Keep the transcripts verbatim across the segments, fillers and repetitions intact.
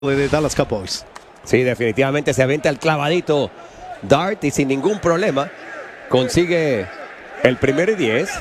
de Dallas Cowboys. Sí, definitivamente se avienta el clavadito Dart y sin ningún problema consigue el primero y diez.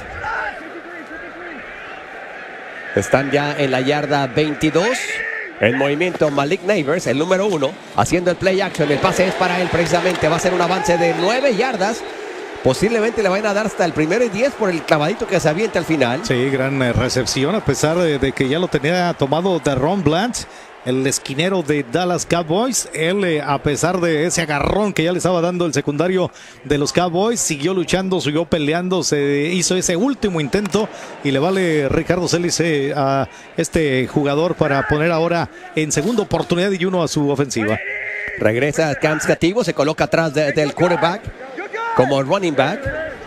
Están ya en la yarda veintidós. En movimiento Malik Neighbors, el número uno, haciendo el play action. El pase es para él precisamente. Va a ser un avance de nueve yardas. Posiblemente le vayan a dar hasta el primero y diez por el clavadito que se avienta al final. Sí, gran eh, recepción, a pesar de, de que ya lo tenía tomado Deron Bland, el esquinero de Dallas Cowboys. Él, eh, a pesar de ese agarrón que ya le estaba dando el secundario de los Cowboys, siguió luchando, siguió peleando, se hizo ese último intento y le vale Ricardo Celis eh, a este jugador para poner ahora en segunda oportunidad y uno a su ofensiva. Regresa Cam Scativo, se coloca atrás de, del quarterback como running back.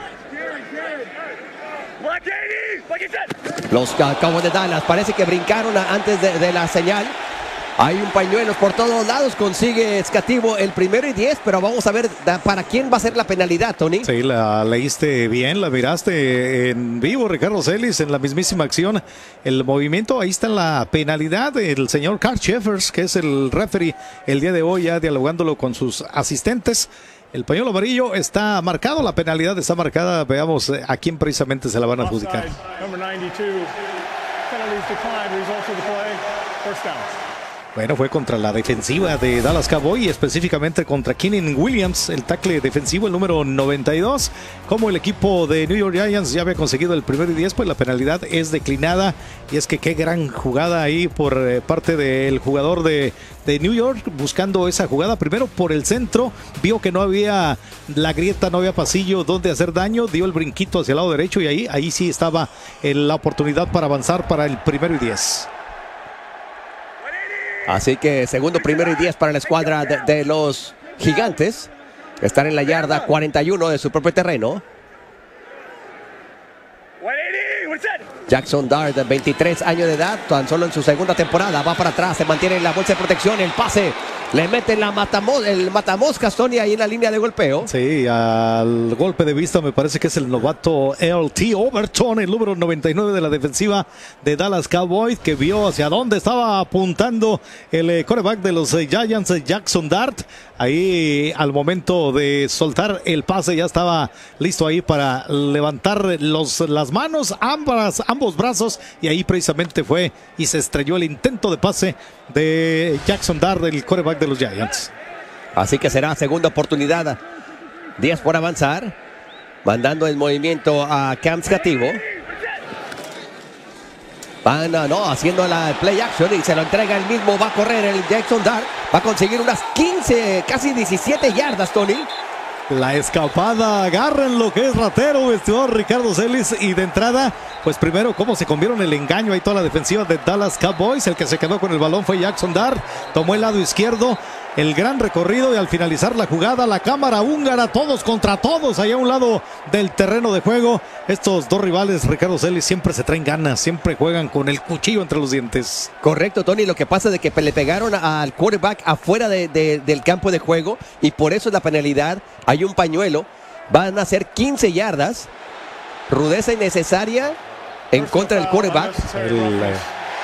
Los Cowboys de Dallas parece que brincaron antes de, de la señal. Hay un pañuelo por todos lados. Consigue Scativo el primero y diez, pero vamos a ver para quién va a ser la penalidad, Tony. Sí, la leíste bien, la miraste en vivo, Ricardo Celis, en la mismísima acción. El movimiento, ahí está la penalidad. El señor Carl Sheffers, que es el referee el día de hoy, ya dialogándolo con sus asistentes. El pañuelo amarillo está marcado, la penalidad está marcada. Veamos a quién precisamente se la van a adjudicar. Bueno, fue contra la defensiva de Dallas Cowboys y específicamente contra Keenan Williams, el tackle defensivo, el número noventa y dos. Como el equipo de New York Giants ya había conseguido el primero y diez, pues la penalidad es declinada. Y es que qué gran jugada ahí por eh, parte del jugador de, de New York, buscando esa jugada. Primero por el centro, vio que no había la grieta, no había pasillo donde hacer daño, dio el brinquito hacia el lado derecho y ahí, ahí sí estaba en la oportunidad para avanzar para el primero y diez. Así que segundo, primero y diez para la escuadra de, de los Gigantes. Están en la yarda cuarenta y uno de su propio terreno. Jackson Dart, veintitrés años de edad, tan solo en su segunda temporada, va para atrás, se mantiene en la bolsa de protección, el pase, le meten la matamos, el matamoscas, Tony, ahí en la línea de golpeo. Sí, al golpe de vista me parece que es el novato L T Overton, el número noventa y nueve de la defensiva de Dallas Cowboys, que vio hacia dónde estaba apuntando el eh, quarterback de los eh, Giants, eh, Jackson Dart. Ahí al momento de soltar el pase ya estaba listo ahí para levantar los, las manos, ambas, ambos brazos, y ahí precisamente fue y se estrelló el intento de pase de Jackson Dart, el quarterback de los Giants. Así que será segunda oportunidad, diez por avanzar, mandando el movimiento a Cam Scativo. Van, no, haciendo la play action y se lo entrega el mismo. Va a correr el Jackson Dart. Va a conseguir unas quince, casi diecisiete yardas, Tony. La escapada, agarren lo que es ratero, vestidor Ricardo Celis. Y de entrada, pues primero, cómo se comieron el engaño ahí toda la defensiva de Dallas Cowboys. El que se quedó con el balón fue Jackson Dart. Tomó el lado izquierdo. El gran recorrido y al finalizar la jugada, la cámara húngara, todos contra todos, allá a un lado del terreno de juego. Estos dos rivales, Ricardo Celis, siempre se traen ganas, siempre juegan con el cuchillo entre los dientes. Correcto, Tony, lo que pasa es de que le pegaron al quarterback afuera de, de, del campo de juego y por eso es la penalidad. Hay un pañuelo, van a ser quince yardas, rudeza innecesaria en contra del quarterback. El, eh,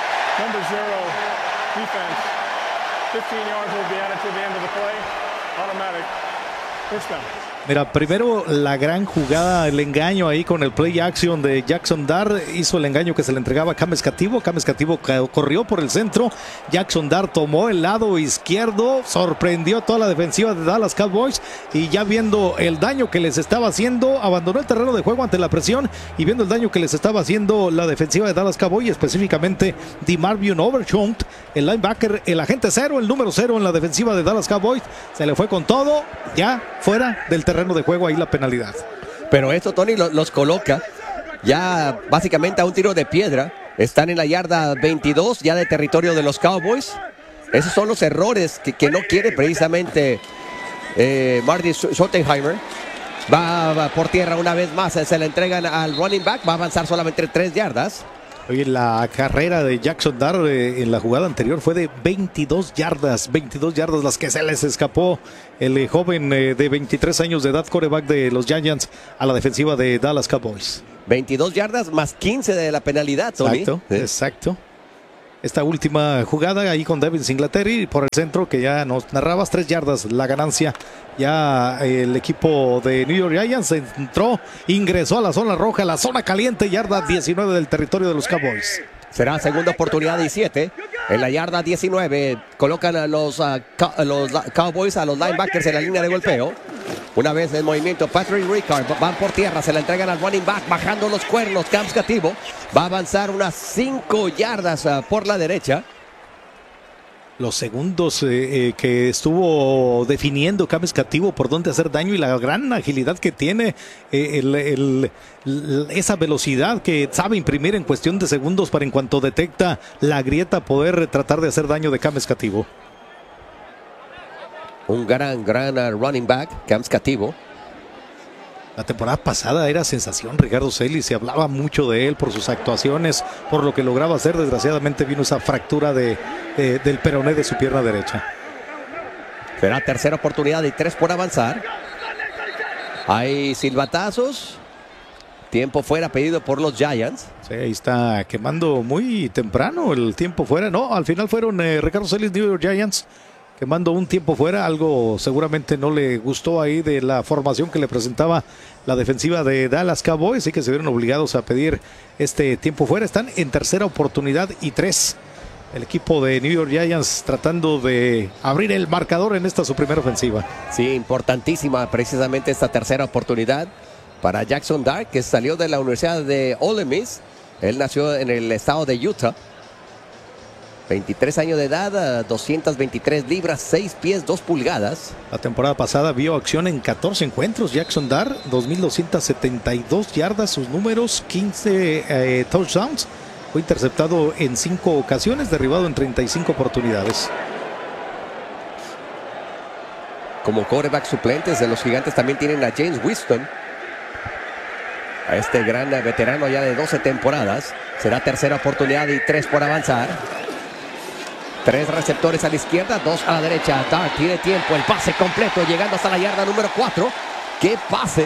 Mira, primero la gran jugada, el engaño ahí con el play action de Jackson Dart. Hizo el engaño que se le entregaba a Cam Scativo. Cam Scativo corrió por el centro. Jackson Dart tomó el lado izquierdo. Sorprendió a toda la defensiva de Dallas Cowboys. Y ya viendo el daño que les estaba haciendo, abandonó el terreno de juego ante la presión. Y viendo el daño que les estaba haciendo la defensiva de Dallas Cowboys, específicamente DeMarvion Overton, el linebacker, el agente cero, el número cero en la defensiva de Dallas Cowboys, se le fue con todo. Ya fuera del terreno de juego, ahí la penalidad. Pero esto, Tony, los, los coloca ya básicamente a un tiro de piedra. Están en la yarda veintidós ya de territorio de los Cowboys. Esos son los errores que, que no quiere precisamente eh, Marty Schottenheimer. Va, va por tierra una vez más, se le entregan al running back, va a avanzar solamente tres yardas. Oye, la carrera de Jackson Dart eh, en la jugada anterior fue de veintidós yardas, veintidós yardas las que se les escapó el eh, joven eh, de veintitrés años de edad, quarterback de los Giants, a la defensiva de Dallas Cowboys. veintidós yardas más quince de la penalidad, Tony. Exacto, ¿sí? Exacto. esta última jugada ahí con Devin Singletary por el centro que ya nos narrabas, tres yardas la ganancia. Ya el equipo de New York Giants entró, ingresó a la zona roja, la zona caliente, yarda diecinueve del territorio de los Cowboys. Será segunda oportunidad diecisiete. En la yarda diecinueve colocan a los, uh, a los Cowboys, a los linebackers en la línea de golpeo. Una vez en movimiento, Patrick Ricard van por tierra, se la entregan al running back, bajando los cuernos. Camps Cativo va a avanzar unas cinco yardas uh, por la derecha. Los segundos eh, eh, que estuvo definiendo Camps Cativo por dónde hacer daño y la gran agilidad que tiene, eh, el, el, el, esa velocidad que sabe imprimir en cuestión de segundos para en cuanto detecta la grieta poder tratar de hacer daño de Camps Cativo. Un gran, gran uh, running back, Camps Cativo. La temporada pasada era sensación Ricardo Celis, se hablaba mucho de él por sus actuaciones, por lo que lograba hacer. Desgraciadamente vino esa fractura de, de, del peroné de su pierna derecha. Será tercera oportunidad y tres por avanzar. Hay silbatazos. Tiempo fuera pedido por los Giants. Sí, ahí está quemando muy temprano el tiempo fuera. No, al final fueron eh, Ricardo Celis, New York Giants, quemando un tiempo fuera. Algo seguramente no le gustó ahí de la formación que le presentaba la defensiva de Dallas Cowboys, y que se vieron obligados a pedir este tiempo fuera. Están en tercera oportunidad y tres. El equipo de New York Giants tratando de abrir el marcador en esta su primera ofensiva. Sí, importantísima precisamente esta tercera oportunidad para Jackson Dart, que salió de la Universidad de Ole Miss. Él nació en el estado de Utah. veintitrés años de edad, doscientas veintitrés libras, seis pies, dos pulgadas. La temporada pasada vio acción en catorce encuentros. Jackson Dart, dos mil doscientas setenta y dos yardas, sus números, quince eh, touchdowns. Fue interceptado en cinco ocasiones, derribado en treinta y cinco oportunidades. Como quarterback suplentes de los Gigantes también tienen a James Winston, a este gran veterano ya de doce temporadas. Será tercera oportunidad y tres por avanzar. Tres receptores a la izquierda, dos a la derecha. Dart tiene tiempo, el pase completo, llegando hasta la yarda número cuatro. ¡Qué pase!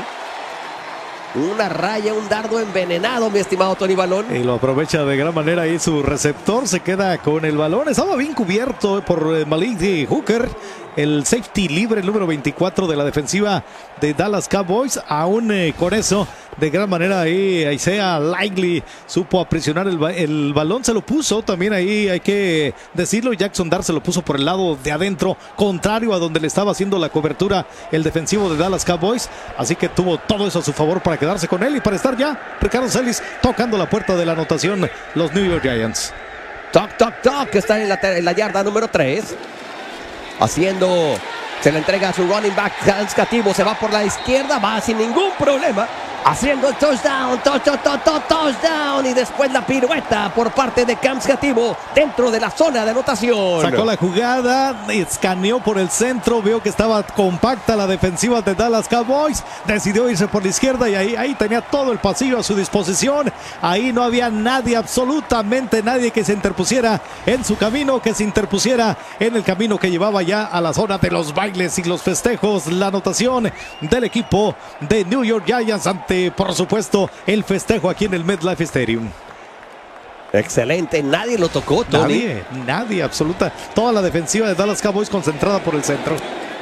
Una raya, un dardo envenenado, mi estimado Tony Balón. Y lo aprovecha de gran manera ahí su receptor, se queda con el balón. Estaba bien cubierto por Malik Hooker, el safety libre, el número veinticuatro de la defensiva de Dallas Cowboys. Aún eh, con eso, de gran manera ahí Isaiah Likely supo aprisionar el, el balón, se lo puso también ahí, hay que decirlo. Jackson Dart se lo puso por el lado de adentro, contrario a donde le estaba haciendo la cobertura el defensivo de Dallas Cowboys. Así que tuvo todo eso a su favor para quedarse con él y para estar ya Ricardo Celis tocando la puerta de la anotación, los New York Giants. Toc, toc, toc, que está en la, en la yarda número tres. Haciendo, se le entrega a su running back, Camps Cativo, se va por la izquierda, va sin ningún problema, haciendo el touchdown, touch, touch, touch, touchdown, y después la pirueta por parte de Camps Cativo dentro de la zona de anotación. Sacó la jugada, escaneó por el centro, vio que estaba compacta la defensiva de Dallas Cowboys, decidió irse por la izquierda y ahí, ahí tenía todo el pasillo a su disposición. Ahí no había nadie, absolutamente nadie que se interpusiera en su camino, que se interpusiera en el camino que llevaba ya a la zona de los bailes y los festejos. La anotación del equipo de New York Giants ante, por supuesto, el festejo aquí en el MetLife Stadium. Excelente, nadie lo tocó, Tony. Nadie, nadie, absoluta. Toda la defensiva de Dallas Cowboys concentrada por el centro.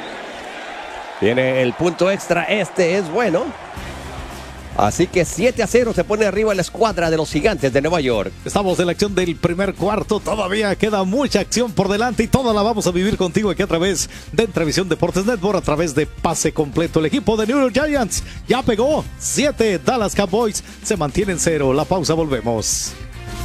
Tiene el punto extra, este es bueno. Así que siete a cero se pone arriba la escuadra de los Gigantes de Nueva York. Estamos en la acción del primer cuarto, todavía queda mucha acción por delante y toda la vamos a vivir contigo aquí a través de Entrevisión Deportes Network, a través de Pase Completo. El equipo de New York Giants ya pegó siete, Dallas Cowboys se mantiene en cero. La pausa, volvemos.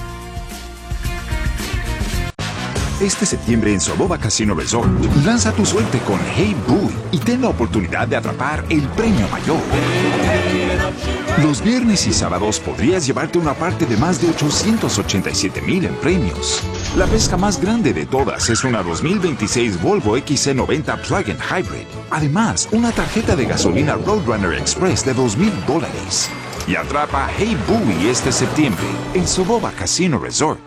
Este septiembre en Soboba Casino Resort, lanza tu suerte con Hey Bull y ten la oportunidad de atrapar el premio mayor. Los viernes y sábados podrías llevarte una parte de más de ochocientos ochenta y siete mil en premios. La pesca más grande de todas es una dos mil veintiséis Volvo X C noventa Plug-in Hybrid. Además, una tarjeta de gasolina Roadrunner Express de dos mil dólares. Y atrapa Hey Bull este septiembre en Soboba Casino Resort.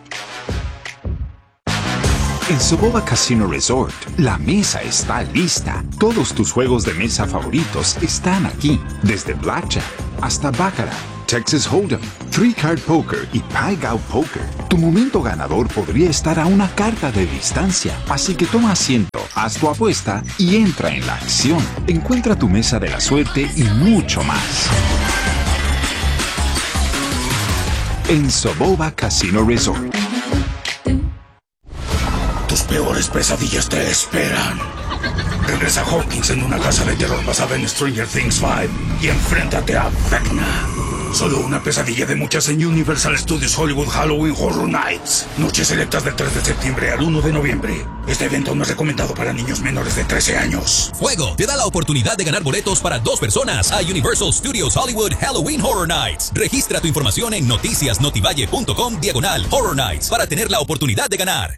En Soboba Casino Resort, la mesa está lista. Todos tus juegos de mesa favoritos están aquí, desde Blackjack hasta Baccarat, Texas Hold'em, Three Card Poker y Pai Gow Poker, tu momento ganador podría estar a una carta de distancia. Así que toma asiento, haz tu apuesta y entra en la acción. Encuentra tu mesa de la suerte y mucho más en Soboba Casino Resort. Tus peores pesadillas te esperan. Regresa Hawkins en una casa de terror basada en Stranger Things cinco y enfréntate a Vecna. Solo una pesadilla de muchas en Universal Studios Hollywood Halloween Horror Nights. Noches selectas del tres de septiembre al uno de noviembre. Este evento no es recomendado para niños menores de trece años. Fuego te da la oportunidad de ganar boletos para dos personas a Universal Studios Hollywood Halloween Horror Nights. Registra tu información en noticiasnotivalle.com diagonal Horror Nights para tener la oportunidad de ganar.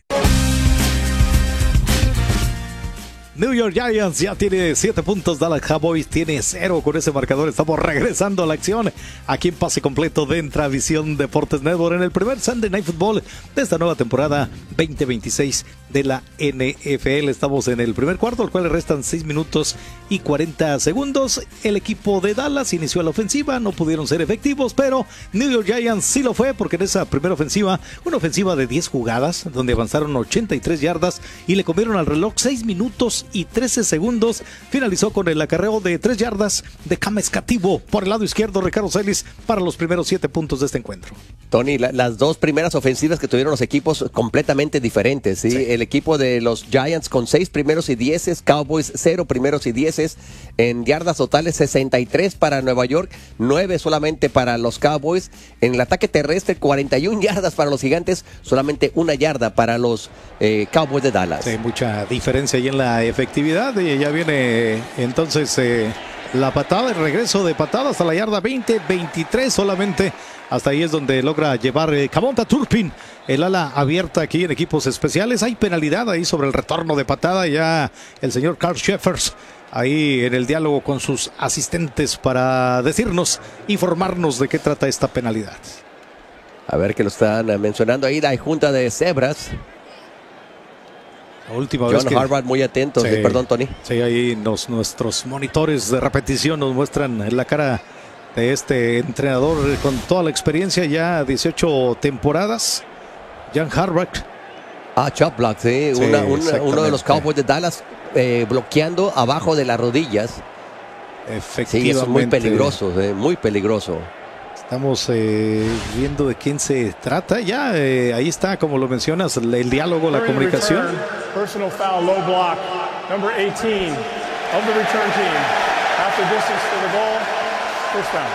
New York Giants ya tiene siete puntos, Dallas Cowboys tiene cero. Con ese marcador estamos regresando a la acción aquí en Pase Completo de Intravisión Deportes Network en el primer Sunday Night Football de esta nueva temporada veinte veintiséis de la N F L. Estamos en el primer cuarto, al cual le restan seis minutos y cuarenta segundos. El equipo de Dallas inició la ofensiva, no pudieron ser efectivos, pero New York Giants sí lo fue, porque en esa primera ofensiva, una ofensiva de diez jugadas, donde avanzaron ochenta y tres yardas y le comieron al reloj seis minutos y trece segundos, finalizó con el acarreo de tres yardas de Cam Escativo por el lado izquierdo, Ricardo Celis, para los primeros siete puntos de este encuentro. Tony, la, las dos primeras ofensivas que tuvieron los equipos completamente diferentes, ¿sí? Sí. El equipo de los Giants con seis primeros y dieces, Cowboys cero primeros y dieces, en yardas totales sesenta y tres para Nueva York, nueve solamente para los Cowboys. En el ataque terrestre, cuarenta y una yardas para los Gigantes, solamente una yarda para los eh, Cowboys de Dallas. Sí, mucha diferencia ahí en la efectividad, y ya viene entonces eh, la patada, el regreso de patada hasta la yarda veinte, veintitrés solamente. Hasta ahí es donde logra llevar eh, Kavonta Turpin, el ala abierta aquí en equipos especiales. Hay penalidad ahí sobre el retorno de patada. Ya el señor Carl Sheffers ahí en el diálogo con sus asistentes para decirnos, informarnos de qué trata esta penalidad. A ver que lo están mencionando ahí, la junta de cebras. La última John vez que... Harbaugh muy atento, sí, perdón Tony. Sí, ahí nos, nuestros monitores de repetición nos muestran la cara de este entrenador con toda la experiencia, ya dieciocho temporadas, John Harbaugh. Ah, chop block, sí, sí una, una, uno de los Cowboys de Dallas eh, bloqueando abajo de las rodillas. Efectivamente. Sí, eso es muy peligroso, eh, muy peligroso. Estamos eh, viendo de quién se trata. Ya eh, ahí está, como lo mencionas, el, el diálogo, la comunicación. Personal foul, low block, number eighteen of the return team. After distance to the goal, first down.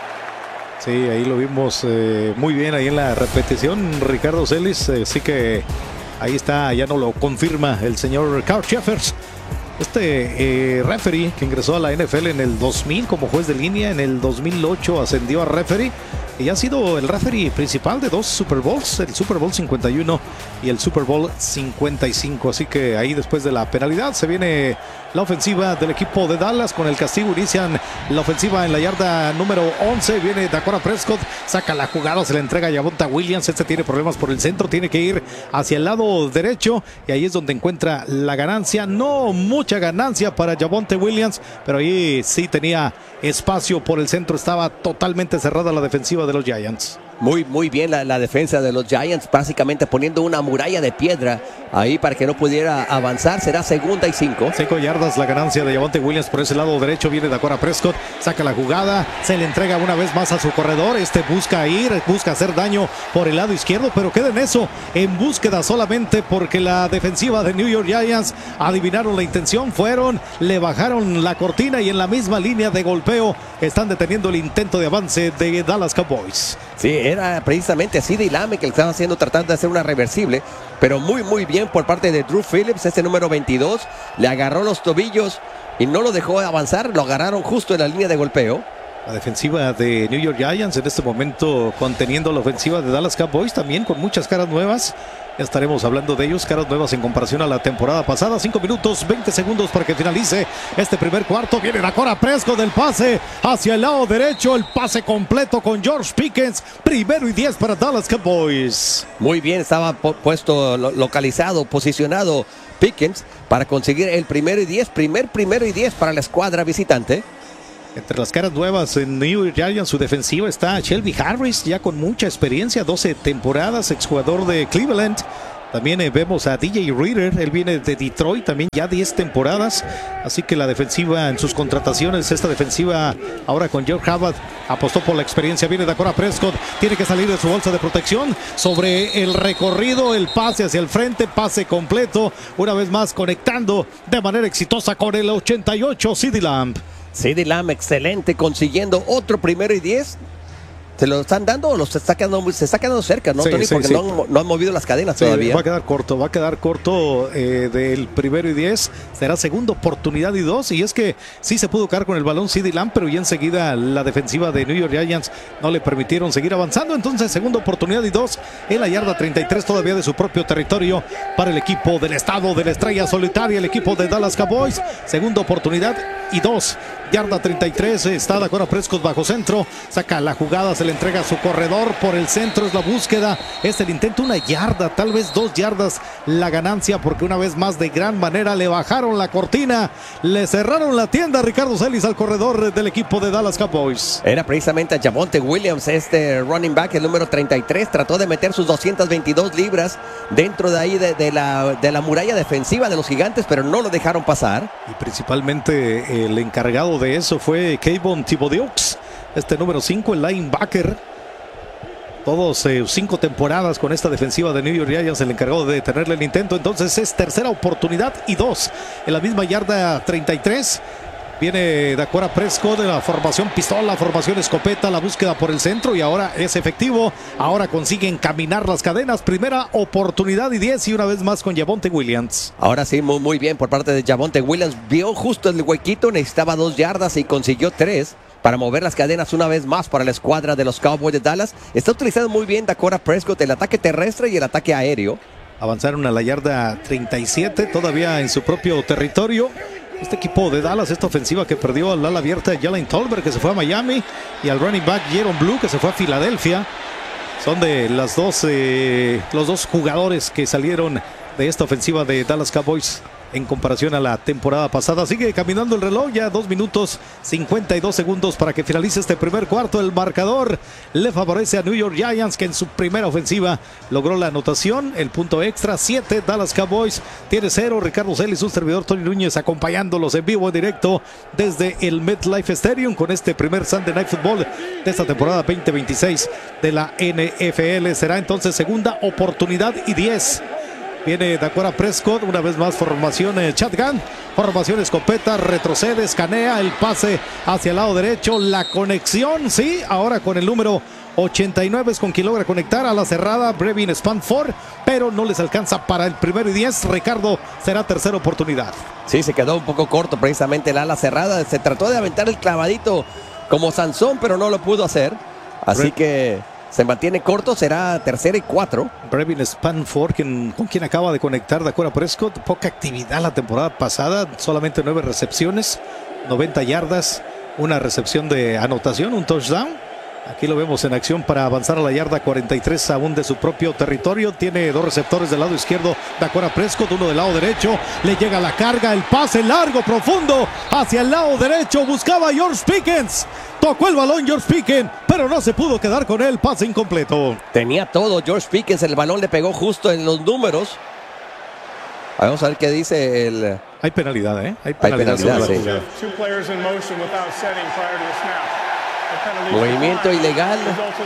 Sí, ahí lo vimos eh, muy bien ahí en la repetición, Ricardo Celis. Eh, sí que ahí está, ya no lo confirma el señor Carl Sheffers. Este eh, referee que ingresó a la N F L en el dos mil como juez de línea, en el dos mil ocho ascendió a referee y ha sido el referee principal de dos Super Bowls, el Super Bowl cincuenta y uno y el Super Bowl cincuenta y cinco. Así que ahí, después de la penalidad, se viene la ofensiva del equipo de Dallas. Con el castigo inician la ofensiva en la yarda número once. Viene Dakota Prescott, saca la jugada, se le entrega a Javonte Williams. Este tiene problemas por el centro, tiene que ir hacia el lado derecho y ahí es donde encuentra la ganancia. No mucha ganancia para Javonte Williams, pero ahí sí tenía espacio por el centro. Estaba totalmente cerrada la defensiva de los Giants. Muy, muy bien la, la defensa de los Giants, básicamente poniendo una muralla de piedra ahí para que no pudiera avanzar. Será segunda y cinco. Cinco yardas la ganancia de Javonte Williams por ese lado derecho. Viene Dakota Prescott, saca la jugada, se le entrega una vez más a su corredor. Este busca ir, busca hacer daño por el lado izquierdo, pero queda en eso, en búsqueda solamente, porque la defensiva de New York Giants adivinaron la intención, fueron, le bajaron la cortina y en la misma línea de golpeo están deteniendo el intento de avance de Dallas Cowboys. Sí, era precisamente así de Ilame que le estaba haciendo, tratando de hacer una reversible, pero muy muy bien por parte de Drew Phillips, este número veintidós, le agarró los tobillos y no lo dejó avanzar, lo agarraron justo en la línea de golpeo. La defensiva de New York Giants en este momento conteniendo la ofensiva de Dallas Cowboys, también con muchas caras nuevas. Ya estaremos hablando de ellos, caras nuevas en comparación a la temporada pasada. cinco minutos, veinte segundos para que finalice este primer cuarto. Viene Dakota Prescott del pase hacia el lado derecho. El pase completo con George Pickens. Primero y diez para Dallas Cowboys. Muy bien, estaba puesto, localizado, posicionado Pickens para conseguir el primero y diez. Primer, primero y diez para la escuadra visitante. Entre las caras nuevas en New York Giants, su defensiva está Shelby Harris, ya con mucha experiencia, doce temporadas, exjugador de Cleveland. También eh, vemos a D J Reader, él viene de Detroit, también ya diez temporadas. Así que la defensiva en sus contrataciones, esta defensiva ahora con George Harbaugh, apostó por la experiencia. Viene Dakota Prescott, tiene que salir de su bolsa de protección. Sobre el recorrido, el pase hacia el frente, pase completo. Una vez más conectando de manera exitosa con el ochenta y ocho, CeeDee Lamb. CeeDee Lamb, excelente, consiguiendo otro primero y diez. ¿Se lo están dando o los está quedando, se está quedando cerca, no, sí, Tony? Sí, porque sí. No, no han movido las cadenas sí, todavía. Va a quedar corto, va a quedar corto eh, del primero y diez. Será segunda oportunidad y dos. Y es que sí se pudo quedar con el balón CeeDee Lamb, pero ya enseguida la defensiva de New York Giants no le permitieron seguir avanzando. Entonces, segunda oportunidad y dos en la yarda treinta y tres, todavía de su propio territorio para el equipo del estado de la estrella solitaria, el equipo de Dallas Cowboys. Segunda oportunidad y dos. Yarda treinta y tres, está Dakota Prescott bajo centro, saca la jugada, se le entrega a su corredor por el centro, es la búsqueda, es el intento, una yarda, tal vez dos yardas la ganancia, porque una vez más de gran manera le bajaron la cortina, le cerraron la tienda a Ricardo Celis al corredor del equipo de Dallas Cowboys. Era precisamente a Javonte Williams, este running back, el número treinta y tres, trató de meter sus doscientas veintidós libras dentro de ahí de, de, la, de la muralla defensiva de los Gigantes, pero no lo dejaron pasar. Y principalmente el encargado de eso fue Kayvon Thibodeaux, este número cinco, el linebacker. Todos eh, cinco temporadas con esta defensiva de New York Giants, el encargado de detenerle el intento. Entonces es tercera oportunidad y dos en la misma yarda treinta y tres. Viene Dakota Prescott de la formación pistola, formación escopeta, la búsqueda por el centro y ahora es efectivo. Ahora consiguen caminar las cadenas. Primera oportunidad y diez y una vez más con Javonte Williams. Ahora sí, muy, muy bien por parte de Javonte Williams. Vio justo el huequito, necesitaba dos yardas y consiguió tres para mover las cadenas una vez más para la escuadra de los Cowboys de Dallas. Está utilizando muy bien Dakota Prescott el ataque terrestre y el ataque aéreo. Avanzaron a la yarda treinta y siete, todavía en su propio territorio. Este equipo de Dallas, esta ofensiva que perdió al ala abierta Jalen Tolbert, que se fue a Miami, y al running back Jaron Blue, que se fue a Filadelfia. Son de las dos, eh, los dos jugadores que salieron de esta ofensiva de Dallas Cowboys en comparación a la temporada pasada. Sigue caminando el reloj, ya dos minutos cincuenta y dos segundos para que finalice este primer cuarto. El marcador le favorece a New York Giants, que en su primera ofensiva logró la anotación, el punto extra. Siete, Dallas Cowboys tiene cero. Ricardo Celis, un servidor, Tony Núñez, acompañándolos en vivo, en directo desde el MetLife Stadium con este primer Sunday Night Football de esta temporada veinte veintiséis de la N F L. Será entonces segunda oportunidad y diez. Viene Dakota Prescott, una vez más formación eh, shotgun, formación escopeta, retrocede, escanea, el pase hacia el lado derecho, la conexión, sí, ahora con el número ochenta y nueve es con quien logra conectar a la cerrada Brevin Spanford, pero no les alcanza para el primero y diez. Ricardo, será tercera oportunidad. Sí, se quedó un poco corto precisamente el ala cerrada, se trató de aventar el clavadito como Sansón, pero no lo pudo hacer, así Bre que se mantiene corto, será tercera y cuatro. Brevin Spanford, quien, con quien acaba de conectar Dakota Prescott. Poca actividad la temporada pasada, solamente nueve recepciones, noventa yardas, una recepción de anotación, un touchdown. Aquí lo vemos en acción para avanzar a la yarda cuarenta y tres, aún de su propio territorio. Tiene dos receptores del lado izquierdo, Dakota Prescott, uno del lado derecho. Le llega la carga, el pase largo, profundo, hacia el lado derecho. Buscaba a George Pickens. Tocó el balón George Pickens, pero no se pudo quedar con él. Pase incompleto. Tenía todo George Pickens, el balón le pegó justo en los números. Vamos a ver qué dice el... Hay penalidad, ¿eh? Hay penalidad. Hay penalidad, sí. Movimiento ilegal.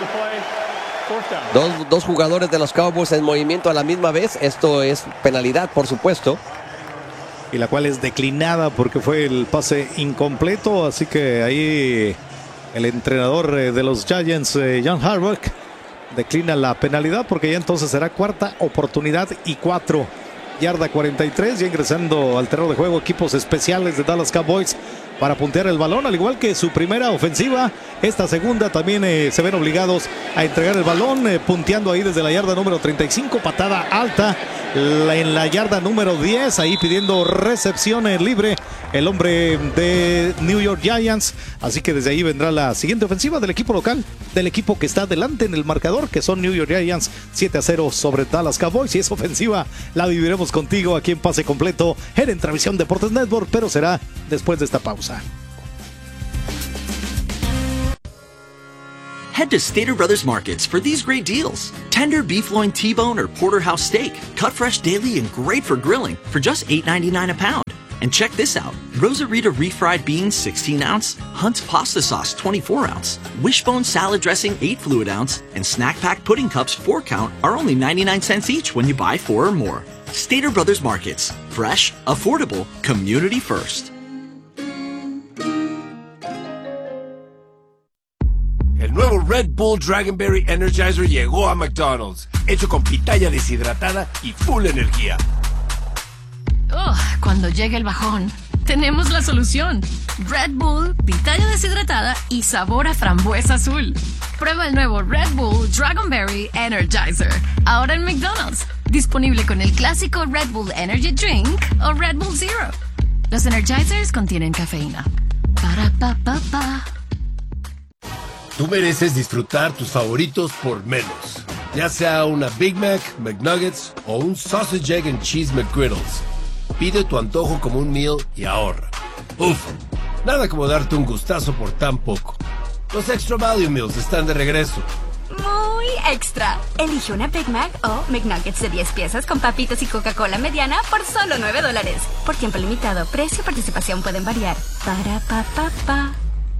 Dos, dos jugadores de los Cowboys en movimiento a la misma vez. Esto es penalidad, por supuesto. Y la cual es declinada porque fue el pase incompleto. Así que ahí el entrenador de los Giants, John Harbaugh, declina la penalidad porque ya entonces será cuarta oportunidad y cuatro. Yarda cuarenta y tres, ya ingresando al terreno de juego equipos especiales de Dallas Cowboys para puntear el balón, al igual que su primera ofensiva. Esta segunda también eh, se ven obligados a entregar el balón, eh, punteando ahí desde la yarda número treinta y cinco, patada alta la, en la yarda número diez, ahí pidiendo recepción eh, libre el hombre de New York Giants. Así que desde ahí vendrá la siguiente ofensiva del equipo local, del equipo que está adelante en el marcador, que son New York Giants, siete a cero sobre Dallas Cowboys. Y esa ofensiva la viviremos contigo aquí en Pase Completo en Entravisión Deportes Network, pero será después de esta pausa. Head to Stater Brothers Markets for these great deals. Tender beef loin T-bone or porterhouse steak, cut fresh daily and great for grilling for just eight ninety-nine a pound. And check this out. Rosarita refried beans sixteen ounce, Hunt's pasta sauce twenty-four ounce, Wishbone salad dressing eight fluid ounce, and Snack Pack pudding cups four count are only ninety-nine cents each when you buy four or more. Stater Brothers Markets. Fresh, affordable, community first. El nuevo Red Bull Dragonberry Energizer llegó a McDonald's, hecho con pitaya deshidratada y full energía. Oh, cuando llegue el bajón, tenemos la solución. Red Bull, pitaya deshidratada y sabor a frambuesa azul. Prueba el nuevo Red Bull Dragonberry Energizer, ahora en McDonald's. Disponible con el clásico Red Bull Energy Drink o Red Bull Zero. Los Energizers contienen cafeína. Para pa pa pa. Tú mereces disfrutar tus favoritos por menos. Ya sea una Big Mac, McNuggets o un Sausage, Egg and Cheese McGriddles. Pide tu antojo como un meal y ahorra. Uf, nada como darte un gustazo por tan poco. Los Extra Value Meals están de regreso. Muy extra. Elige una Big Mac o McNuggets de diez piezas con papitas y Coca-Cola mediana por solo nueve dólares. Por tiempo limitado, precio y participación pueden variar. Para pa pa pa.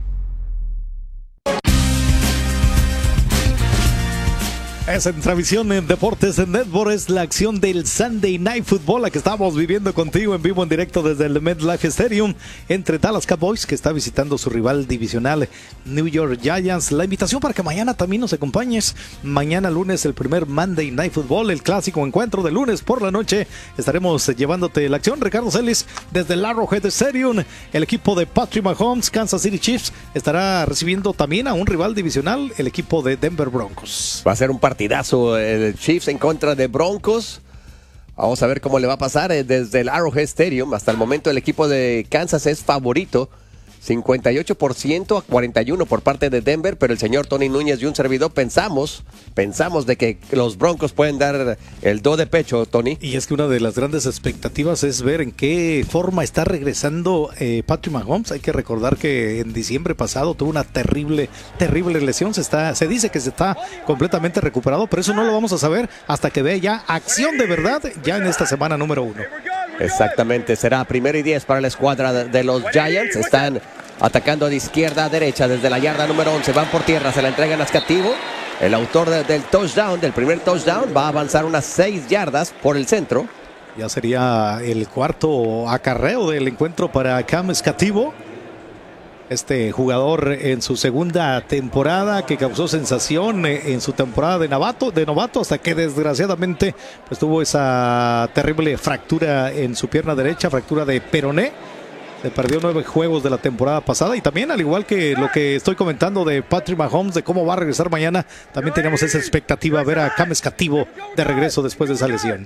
Es en transmisión en Deportes en Network, es la acción del Sunday Night Football, la que estamos viviendo contigo en vivo en directo desde el MetLife Stadium entre Dallas Cowboys, que está visitando su rival divisional New York Giants. La invitación para que mañana también nos acompañes. Mañana lunes el primer Monday Night Football, el clásico encuentro de lunes por la noche. Estaremos llevándote la acción. Ricardo Celis desde el Arrowhead Stadium. El equipo de Patrick Mahomes, Kansas City Chiefs, estará recibiendo también a un rival divisional, el equipo de Denver Broncos. Va a ser un partido Partidazo el Chiefs en contra de Broncos. Vamos a ver cómo le va a pasar desde el Arrowhead Stadium. Hasta el momento el equipo de Kansas es favorito, cincuenta y ocho por ciento a cuarenta y uno por parte de Denver, pero el señor Tony Núñez y un servidor pensamos, pensamos de que los Broncos pueden dar el do de pecho, Tony. Y es que una de las grandes expectativas es ver en qué forma está regresando eh, Patrick Mahomes. Hay que recordar que en diciembre pasado tuvo una terrible, terrible lesión. Se está, se dice que se está completamente recuperado, pero eso no lo vamos a saber hasta que vea ya acción de verdad ya en esta semana número uno. Exactamente, será primero y diez para la escuadra de los Giants. Están atacando de izquierda a derecha desde la yarda número once. Van por tierra, se la entregan a Scativo. El autor de, del touchdown, del primer touchdown, va a avanzar unas seis yardas por el centro. Ya sería el cuarto acarreo del encuentro para Cam Scativo. Este jugador en su segunda temporada, que causó sensación en su temporada de novato, de novato hasta que desgraciadamente pues tuvo esa terrible fractura en su pierna derecha, fractura de peroné. Se perdió nueve juegos de la temporada pasada y también, al igual que lo que estoy comentando de Patrick Mahomes, de cómo va a regresar mañana, también tenemos esa expectativa de ver a Cam Scativo de regreso después de esa lesión.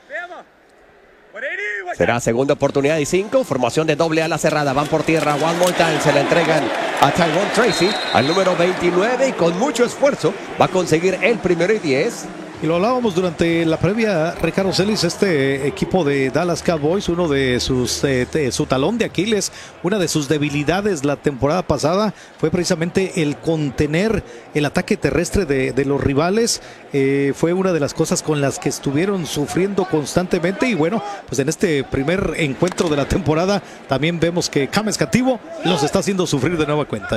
Será segunda oportunidad y cinco. Formación de doble ala cerrada. Van por tierra. One more time. Se la entregan a Tyrone Tracy, al número veintinueve. Y con mucho esfuerzo va a conseguir el primero y diez. Y lo hablábamos durante la previa, Ricardo Celis, este equipo de Dallas Cowboys, uno de sus, eh, de, su talón de Aquiles, una de sus debilidades la temporada pasada fue precisamente el contener el ataque terrestre de, de los rivales. Eh, fue una de las cosas con las que estuvieron sufriendo constantemente y bueno, pues en este primer encuentro de la temporada también vemos que Cam Scativo los está haciendo sufrir de nueva cuenta.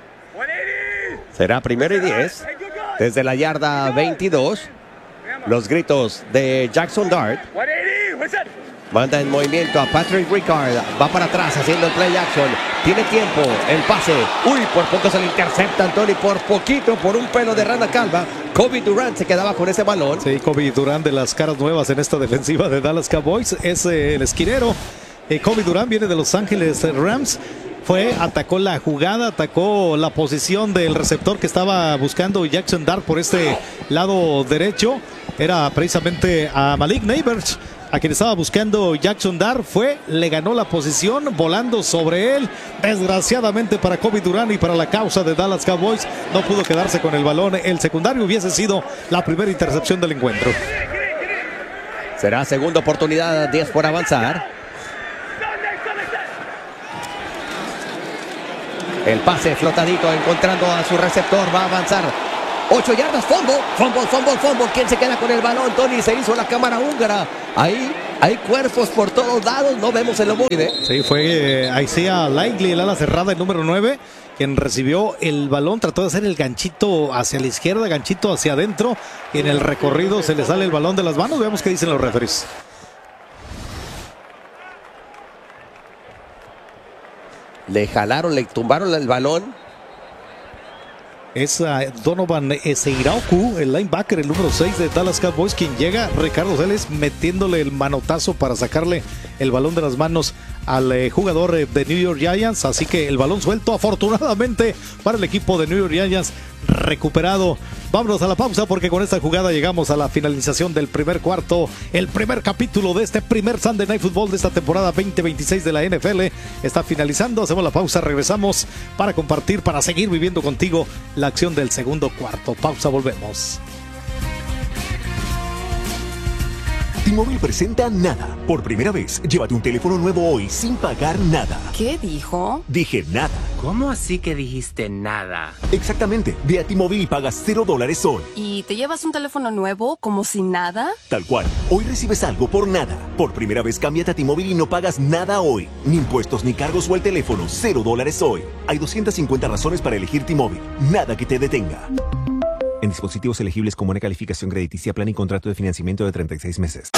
Será primero y diez desde la yarda veintidós. Los gritos de Jackson Dart. Manda en movimiento a Patrick Ricard. Va para atrás haciendo el play action. Tiene tiempo. El pase. Uy, por poco se le intercepta Anthony. Por poquito, por un pelo de rana calva. Kobe Durant se quedaba con ese balón. Sí, Kobe Durant, de las caras nuevas en esta defensiva de Dallas Cowboys. Es eh, el esquinero. Eh, Kobe Durant viene de Los Ángeles Rams. Fue, atacó la jugada, atacó la posición del receptor que estaba buscando Jackson Dart por este lado derecho. Era precisamente a Malik Neighbors a quien estaba buscando Jackson Dart. Fue, le ganó la posición volando sobre él. Desgraciadamente para Kobe Durant y para la causa de Dallas Cowboys, no pudo quedarse con el balón. El secundario hubiese sido la primera intercepción del encuentro. Será segunda oportunidad, diez por avanzar. El pase flotadito, encontrando a su receptor, va a avanzar. Ocho yardas, fumble, fumble, fumble, fumble. ¿Quién se queda con el balón? Tony, se hizo la cámara húngara. Ahí hay cuerpos por todos lados, no vemos el ovoide. Sí, fue eh, Isaiah Likely, el ala cerrada, el número nueve, quien recibió el balón, trató de hacer el ganchito hacia la izquierda, ganchito hacia adentro, y en el recorrido se le sale el balón de las manos. Veamos qué dicen los referees. Le jalaron, le tumbaron el balón. Es uh, Donovan Eseiraoku, el linebacker, el número seis de Dallas Cowboys, quien llega. Ricardo Celes metiéndole el manotazo para sacarle el balón de las manos al eh, jugador eh, de New York Giants. Así que el balón suelto, afortunadamente, para el equipo de New York Giants, recuperado. Vámonos a la pausa porque con esta jugada llegamos a la finalización del primer cuarto. El primer capítulo de este primer Sunday Night Football de esta temporada veinte veintiséis de la N F L está finalizando. Hacemos la pausa, regresamos para compartir, para seguir viviendo contigo la acción del segundo cuarto. Pausa, volvemos. T-Mobile presenta Nada. Por primera vez, llévate un teléfono nuevo hoy sin pagar nada. ¿Qué dijo? Dije nada. ¿Cómo así que dijiste nada? Exactamente. Ve a T-Mobile y pagas cero dólares hoy. ¿Y te llevas un teléfono nuevo como si nada? Tal cual. Hoy recibes algo por nada. Por primera vez, cámbiate a T-Mobile y no pagas nada hoy. Ni impuestos, ni cargos o el teléfono. Cero dólares hoy. Hay doscientas cincuenta razones para elegir T-Mobile. Nada que te detenga. En dispositivos elegibles con buena calificación crediticia, plan y contrato de financiamiento de treinta y seis meses.